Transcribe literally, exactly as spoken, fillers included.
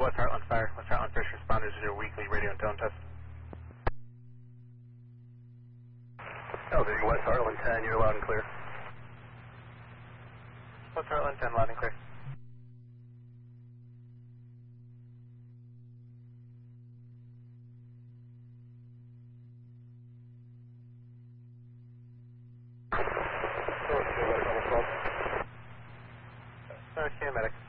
West Heartland Fire. West Heartland First Responders is your weekly radio and tone test. L V West Heartland ten, you're loud and clear. West Heartland ten, loud and clear. Okay, medic.